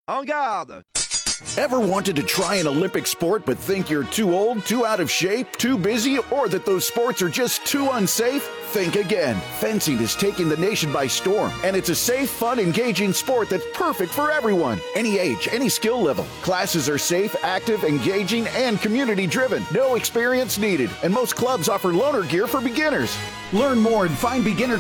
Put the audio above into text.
En garde! Ever wanted to try an Olympic sport but think you're too old, too out of shape, too busy, or that those sports are just too unsafe? Think again. Fencing is taking the nation by storm, and it's a safe, fun, engaging sport that's perfect for everyone. Any age, any skill level. Classes are safe, active, engaging, and community-driven. No experience needed, and most clubs offer loaner gear for beginners. Learn more and find beginner